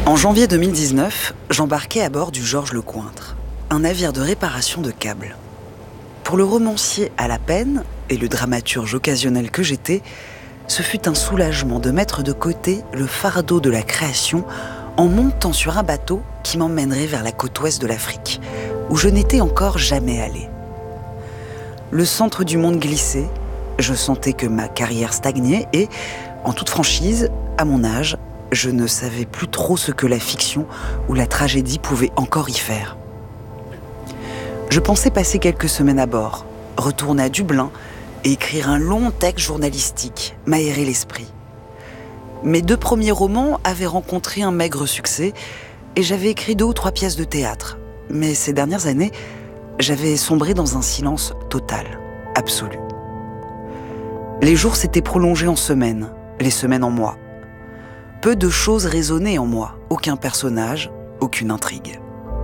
En janvier 2019, j'embarquais à bord du Georges Lecointre, un navire de réparation de câbles. Pour le romancier à la peine et le dramaturge occasionnel que j'étais, ce fut un soulagement de mettre de côté le fardeau de la création en montant sur un bateau qui m'emmènerait vers la côte ouest de l'Afrique, où je n'étais encore jamais allée. Le centre du monde glissait, je sentais que ma carrière stagnait et, en toute franchise, à mon âge, je ne savais plus trop ce que la fiction ou la tragédie pouvaient encore y faire. Je pensais passer quelques semaines à bord, retourner à Dublin et écrire un long texte journalistique, m'aérer l'esprit. Mes 2 premiers romans avaient rencontré un maigre succès et j'avais écrit 2 ou 3 pièces de théâtre. Mais ces dernières années, j'avais sombré dans un silence total, absolu. Les jours s'étaient prolongés en semaines, les semaines en mois. Peu de choses résonnaient en moi, aucun personnage, aucune intrigue.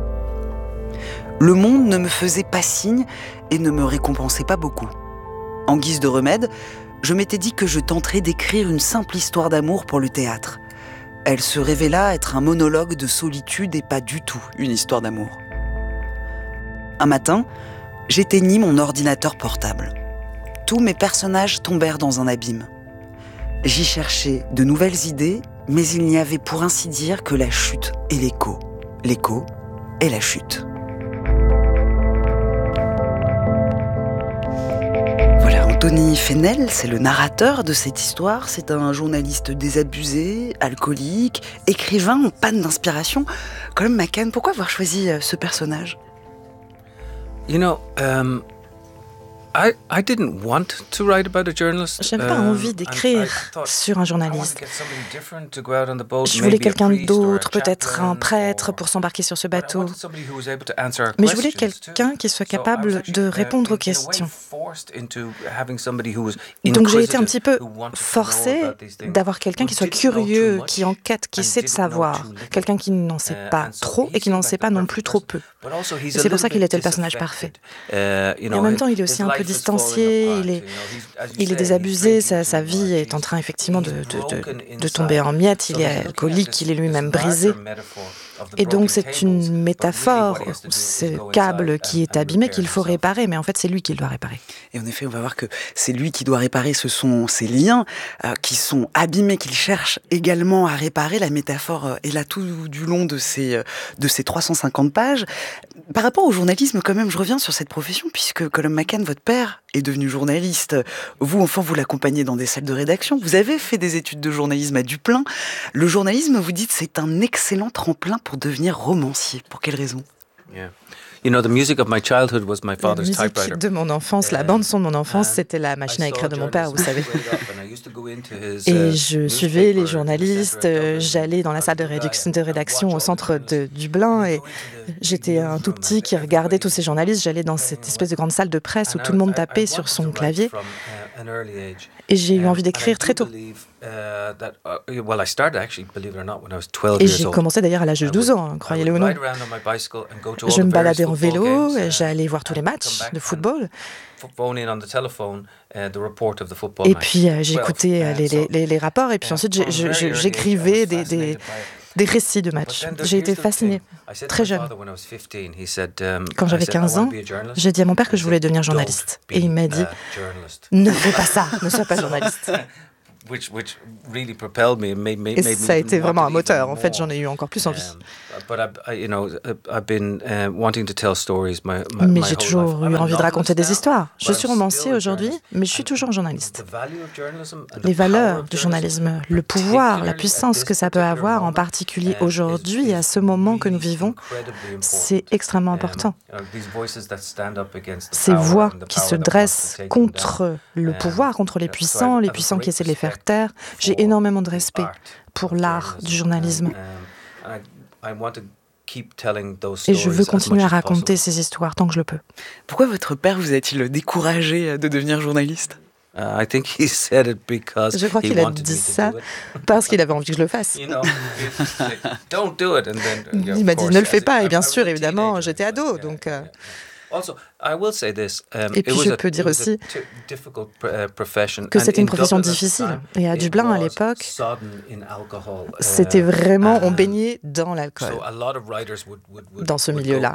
Le monde ne me faisait pas signe et ne me récompensait pas beaucoup. En guise de remède, je m'étais dit que je tenterais d'écrire une simple histoire d'amour pour le théâtre. Elle se révéla être un monologue de solitude et pas du tout une histoire d'amour. Un matin, j'éteignis mon ordinateur portable. Tous mes personnages tombèrent dans un abîme. J'y cherchais de nouvelles idées, mais il n'y avait pour ainsi dire que la chute et l'écho. L'écho et la chute. Voilà, Anthony Fenel, c'est le narrateur de cette histoire. C'est un journaliste désabusé, alcoolique, écrivain en panne d'inspiration. Colum McCann, pourquoi avoir choisi ce personnage ? I didn't want to write about a journalist. J'avais pas envie d'écrire sur un journaliste. Je voulais quelqu'un d'autre, peut-être un prêtre pour s'embarquer sur ce bateau. Mais je voulais quelqu'un qui soit capable de répondre aux questions. Donc j'ai été un petit peu forcée d'avoir quelqu'un qui soit curieux, qui enquête, qui essaie de savoir. Quelqu'un qui n'en sait pas trop et qui n'en sait pas non plus trop peu. Et c'est pour ça qu'il était le personnage parfait. Et en même temps, il est aussi un peu distancié, il est désabusé, sa vie est en train effectivement de tomber en miettes, il est alcoolique, il est lui-même brisé. Et donc c'est une métaphore, ce câble qui est abîmé qu'il faut réparer, mais en fait c'est lui qui le doit réparer. Et en effet, on va voir que c'est lui qui doit réparer, ce sont ces liens qui sont abîmés, qu'il cherche également à réparer. La métaphore est là tout du long de ces 350 pages. Par rapport au journalisme, quand même, je reviens sur cette profession, puisque Colum McCann, votre père, est devenu journaliste. Vous, enfant, vous l'accompagnez dans des salles de rédaction. Vous avez fait des études de journalisme à Dublin. Le journalisme, vous dites, c'est un excellent tremplin pour devenir romancier. Pour quelle raison ? Yeah. The music of my childhood was my father's typewriter. La musique de mon enfance, la bande-son de mon enfance, c'était la machine à écrire de mon père, vous savez. Et je suivais les journalistes, j'allais dans la salle de rédaction au centre de Dublin et j'étais un tout petit qui regardait tous ces journalistes. J'allais dans cette espèce de grande salle de presse où tout le monde tapait sur son clavier. Et j'ai eu envie d'écrire très tôt. Et j'ai commencé d'ailleurs à l'âge de 12 ans, croyez-le ou non. Je me baladais en vélo, j'allais voir tous les matchs de football. Et puis j'écoutais les rapports et puis ensuite j'écrivais des récits de matchs. J'ai été fascinée, très jeune. Quand j'avais 15 ans, j'ai dit à mon père que je voulais devenir journaliste. Et il m'a dit « Ne fais pas ça, ne sois pas journaliste ». Et ça a été vraiment un moteur. En fait, j'en ai eu encore plus envie. Mais j'ai toujours eu envie de raconter des histoires. Je suis romancier aujourd'hui, mais je suis toujours journaliste. Les valeurs du journalisme, le pouvoir, la puissance que ça peut avoir, en particulier aujourd'hui, à ce moment que nous vivons, c'est extrêmement important. Ces voix qui se dressent contre le pouvoir, contre les puissants qui essaient de les faire taire. J'ai énormément de respect pour l'art du journalisme. Et je veux continuer à raconter ces histoires tant que je le peux. Pourquoi votre père vous a-t-il découragé de devenir journaliste ? Je crois qu'il a dit ça parce qu'il avait envie que je le fasse. Il m'a dit ne le fais pas, et bien sûr, évidemment, j'étais ado, donc Et puis je peux dire aussi que c'était une profession difficile. Et à Dublin, à l'époque, c'était vraiment, on baignait dans l'alcool, dans ce milieu-là.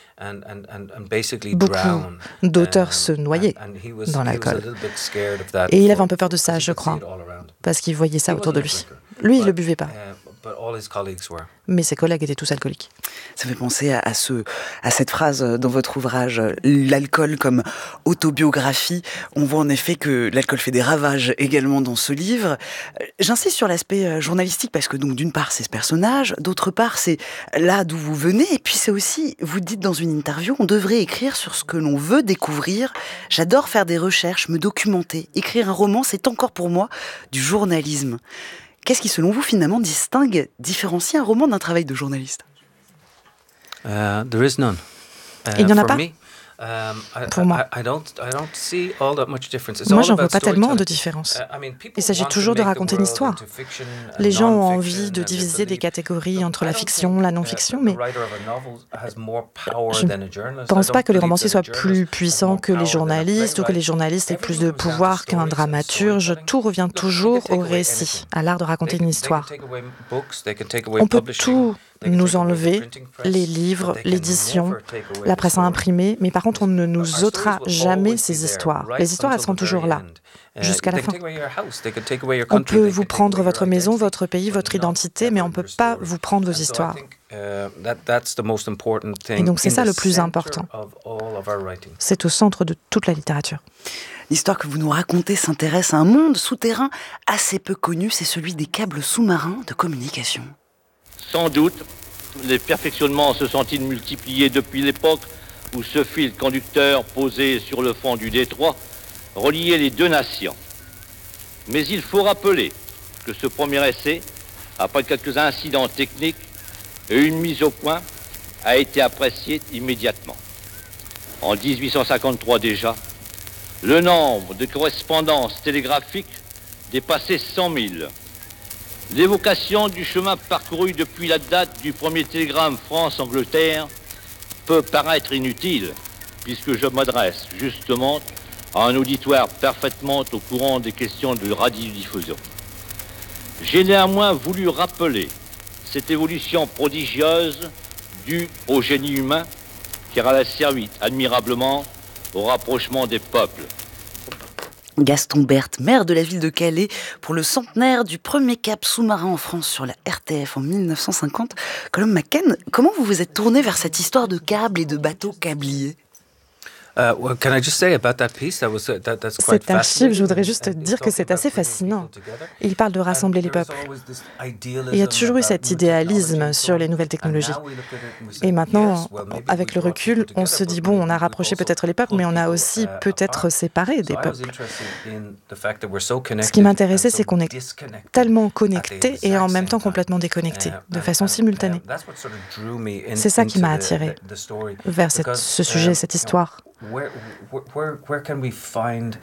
Beaucoup d'auteurs se noyaient dans l'alcool. Et il avait un peu peur de ça, je crois, parce qu'il voyait ça autour de lui. Lui, il ne le buvait pas. Mais ses collègues étaient tous alcooliques. Ça fait penser à cette phrase dans votre ouvrage, l'alcool comme autobiographie. On voit en effet que l'alcool fait des ravages également dans ce livre. J'insiste sur l'aspect journalistique parce que donc d'une part c'est ce personnage, d'autre part c'est là d'où vous venez, et puis c'est aussi, vous dites dans une interview, on devrait écrire sur ce que l'on veut découvrir. J'adore faire des recherches, me documenter. Écrire un roman, c'est encore pour moi du journalisme. Qu'est-ce qui, selon vous, finalement, différencie un roman d'un travail de journaliste? There is none. Il n'y en a pas. Pour moi. Moi, j'en vois pas tellement de différence. Il s'agit toujours de raconter une histoire. Les gens ont envie de diviser des catégories entre la fiction, la non-fiction, mais je ne pense pas que les romanciers soient plus puissants que les journalistes ou que les journalistes aient plus de pouvoir qu'un dramaturge. Tout revient toujours au récit, à l'art de raconter une histoire. On peut tout nous enlever, les livres, l'édition, la presse imprimée, mais par contre, on ne nous ôtera jamais ces histoires. Les histoires, elles seront toujours là, jusqu'à la fin. On peut vous prendre votre maison, votre pays, votre identité, mais on ne peut pas vous prendre vos histoires. Et donc, c'est ça le plus important. C'est au centre de toute la littérature. L'histoire que vous nous racontez s'intéresse à un monde souterrain assez peu connu, c'est celui des câbles sous-marins de communication. Sans doute, les perfectionnements se sont-ils multipliés depuis l'époque où ce fil conducteur posé sur le fond du détroit reliait les deux nations. Mais il faut rappeler que ce premier essai, après quelques incidents techniques et une mise au point, a été apprécié immédiatement. En 1853 déjà, le nombre de correspondances télégraphiques dépassait 100 000. L'évocation du chemin parcouru depuis la date du premier télégramme France-Angleterre peut paraître inutile, puisque je m'adresse justement à un auditoire parfaitement au courant des questions de radiodiffusion. J'ai néanmoins voulu rappeler cette évolution prodigieuse due au génie humain, car elle a servi admirablement au rapprochement des peuples. Gaston Berthe, maire de la ville de Calais, pour le centenaire du premier câble sous-marin en France sur la RTF en 1950. Colum McCann, comment vous vous êtes tourné vers cette histoire de câbles et de bateaux câbliers? Cet archive, je voudrais juste dire que c'est assez fascinant. Il parle de rassembler les peuples. Il y a toujours eu cet idéalisme sur les nouvelles technologies. Et maintenant, avec le recul, on se dit, bon, on a rapproché peut-être les peuples, mais on a aussi peut-être séparé des peuples. Ce qui m'intéressait, c'est qu'on est tellement connectés et en même temps complètement déconnectés, de façon simultanée. C'est ça qui m'a attiré vers ce sujet, cette histoire. Where can we find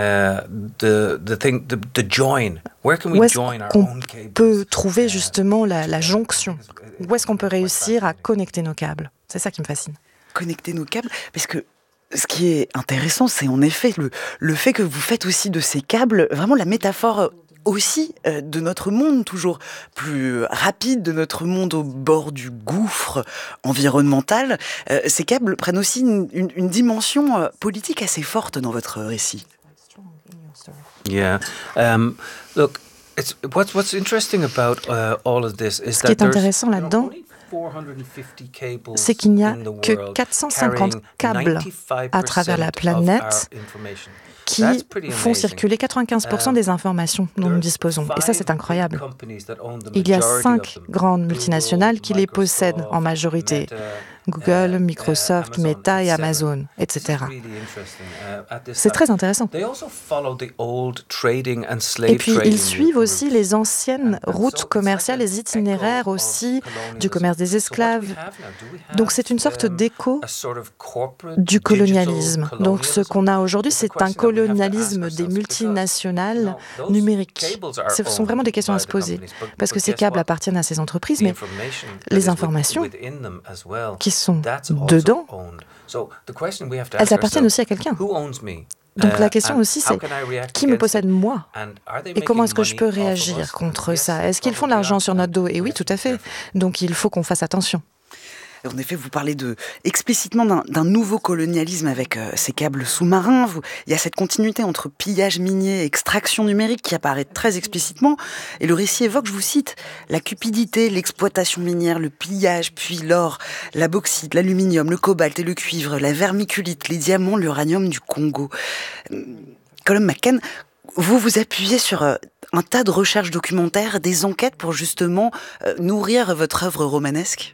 the join? Where can we join our own cables? Où est-ce qu'on peut trouver justement la jonction? Où est-ce qu'on peut réussir à connecter nos câbles? C'est ça qui me fascine. Connecter nos câbles, parce que ce qui est intéressant, c'est en effet le fait que vous faites aussi de ces câbles vraiment la métaphore aussi de notre monde toujours plus rapide, de notre monde au bord du gouffre environnemental. Ces câbles prennent aussi une dimension politique assez forte dans votre récit. Yeah. Look, what's interesting about all of this is Ce qui est intéressant là-dedans, c'est qu'il n'y a que 450 câbles à travers la planète qui font circuler 95% des informations dont nous disposons. Et ça, c'est incroyable. Il y a 5 grandes multinationales qui les possèdent en majorité. Google, Microsoft, Meta et Amazon, etc. C'est très intéressant. Et puis, ils suivent aussi les anciennes routes commerciales, les itinéraires aussi du commerce des esclaves. Donc, c'est une sorte d'écho du colonialisme. Donc, ce qu'on a aujourd'hui, c'est un colonialisme des multinationales numériques. Ce sont vraiment des questions à se poser, parce que ces câbles appartiennent à ces entreprises, mais les informations qui sont dedans, elles appartiennent aussi à quelqu'un. Donc la question aussi, c'est qui me possède moi? Et comment est-ce que je peux réagir contre ça? Est-ce qu'ils font de l'argent sur notre dos? Et oui, tout à fait. Donc il faut qu'on fasse attention. En effet, vous parlez explicitement d'un nouveau colonialisme avec ces câbles sous-marins. Il y a cette continuité entre pillage minier et extraction numérique qui apparaît très explicitement. Et le récit évoque, je vous cite, la cupidité, l'exploitation minière, le pillage, puis l'or, la bauxite, l'aluminium, le cobalt et le cuivre, la vermiculite, les diamants, l'uranium du Congo. Colum McCann, vous vous appuyez sur un tas de recherches documentaires, des enquêtes pour justement nourrir votre œuvre romanesque.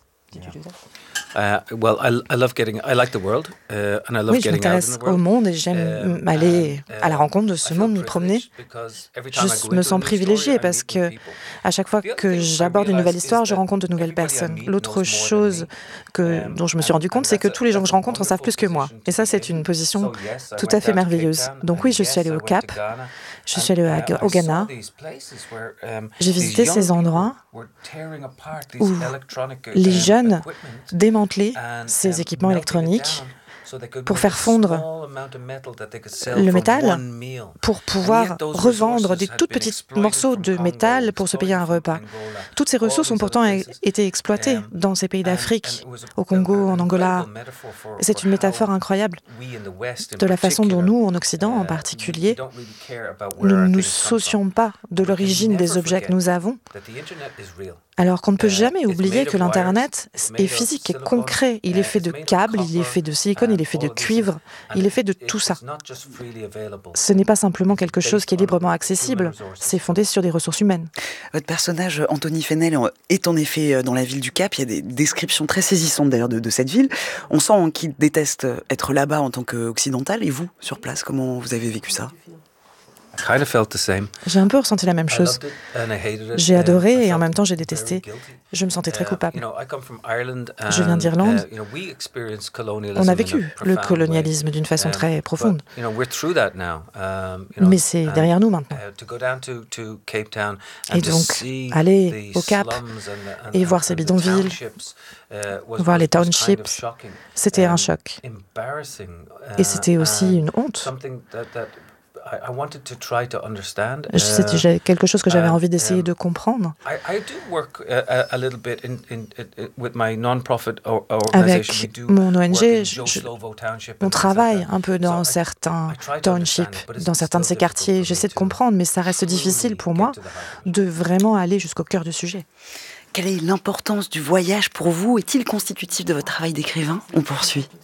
Oui, je m'intéresse au monde et j'aime aller à la rencontre de ce monde, m'y promener. Je me sens privilégiée parce que à chaque fois que j'aborde une nouvelle histoire, je rencontre de nouvelles personnes. L'autre chose dont je me suis rendu compte, c'est que tous les gens que je rencontre en savent plus que moi. Et ça, c'est une position tout à fait merveilleuse. Donc oui, je suis allée au Cap, je suis allée au Ghana. J'ai visité ces endroits où les jeunes démantelaient ces équipements électroniques pour faire fondre le métal, pour pouvoir revendre des tout petits morceaux de métal pour se payer un repas. Toutes ces ressources ont pourtant été exploitées dans ces pays d'Afrique, au Congo, en Angola. C'est une métaphore incroyable de la façon dont nous, en Occident en particulier, nous ne nous soucions pas de l'origine des objets que nous avons, alors qu'on ne peut jamais oublier que l'Internet est physique et concret. Il est fait de câbles, il est fait de silicone, il est fait de cuivre, il est fait de tout ça. Ce n'est pas simplement quelque chose qui est librement accessible, c'est fondé sur des ressources humaines. Votre personnage, Anthony Fennell, est en effet dans la ville du Cap. Il y a des descriptions très saisissantes d'ailleurs de cette ville. On sent qu'il déteste être là-bas en tant qu'occidental. Et vous, sur place, comment vous avez vécu ça ? J'ai un peu ressenti la même chose. J'ai adoré et en même temps j'ai détesté. Je me sentais très coupable. Je viens d'Irlande. On a vécu le colonialisme d'une façon très profonde. Mais c'est derrière nous maintenant. Et donc, aller au Cap et voir ces bidonvilles, voir les townships, c'était un choc. Et c'était aussi une honte. C'était quelque chose que j'avais envie d'essayer de comprendre. Avec mon ONG, on travaille un peu dans certains townships, dans certains de ces quartiers. J'essaie de comprendre, mais ça reste difficile pour moi de vraiment aller jusqu'au cœur du sujet. Quelle est l'importance du voyage pour vous? Est-il constitutif de votre travail d'écrivain? On poursuit.